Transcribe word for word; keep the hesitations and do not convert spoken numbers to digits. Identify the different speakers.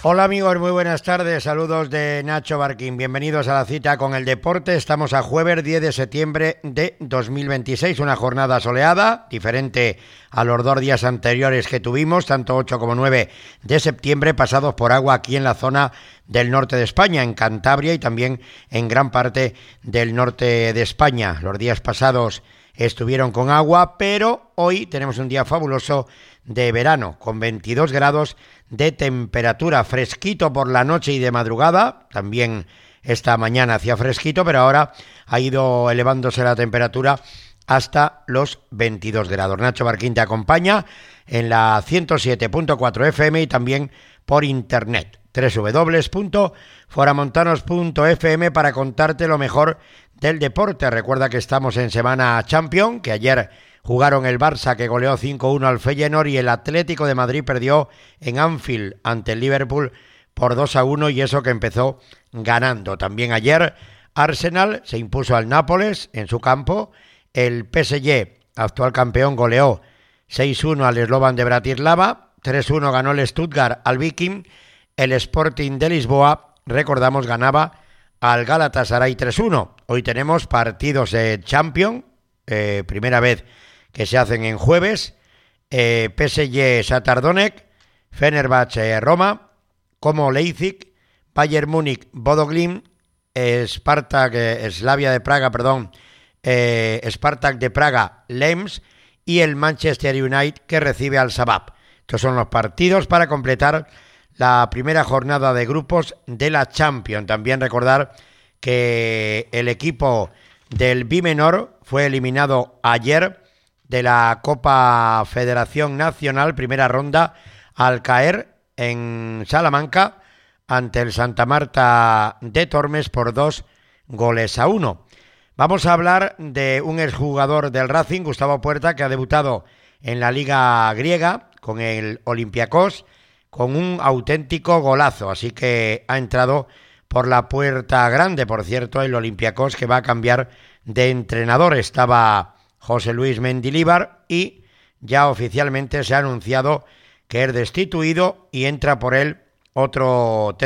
Speaker 1: Hola amigos, muy buenas tardes, saludos de Nacho Barquín, bienvenidos a la cita con el deporte. Estamos a jueves diez de septiembre de dos mil veintiséis, una jornada soleada, diferente a los dos días anteriores que tuvimos, tanto ocho como nueve de septiembre, pasados por agua aquí en la zona del norte de España, en Cantabria y también en gran parte del norte de España. Los días pasados estuvieron con agua, pero hoy tenemos un día fabuloso de verano, con veintidós grados de temperatura, fresquito por la noche y de madrugada, también esta mañana hacía fresquito, pero ahora ha ido elevándose la temperatura hasta los veintidós grados. Nacho Barquín te acompaña en la ciento siete punto cuatro F M y también por internet, doble u doble u doble u punto foramontanos punto F M, para contarte lo mejor del deporte. Recuerda que estamos en semana Champions, que ayer jugaron el Barça, que goleó cinco uno al Feyenoord, y el Atlético de Madrid perdió en Anfield ante el Liverpool por dos a uno, y eso que empezó ganando. También ayer Arsenal se impuso al Nápoles en su campo, el P S G, actual campeón, goleó seis uno al Slovan de Bratislava, tres uno ganó el Stuttgart al Viking, el Sporting de Lisboa, recordamos, ganaba al Galatasaray tres uno. Hoy tenemos partidos de Champions, eh, primera vez que se hacen en jueves, eh, P S G Shakhtar Donetsk, Fenerbahce Roma, Como Leipzig, Bayern Múnich Bodo Glimt, eh, Spartak, eh, Slavia de Praga, perdón, eh, Spartak de Praga Lens, y el Manchester United, que recibe al Sabab. Estos son los partidos para completar la primera jornada de grupos de la Champions. También recordar que el equipo del Bimenor fue eliminado ayer de la Copa Federación Nacional, primera ronda, al caer en Salamanca ante el Santa Marta de Tormes por dos goles a uno. Vamos a hablar de un exjugador del Racing, Gustavo Puerta, que ha debutado en la Liga griega con el Olympiacos con un auténtico golazo, así que ha entrado por la puerta grande. Por cierto, el Olympiacos, que va a cambiar de entrenador. Estaba José Luis Mendilibar y ya oficialmente se ha anunciado que es destituido y entra por él otro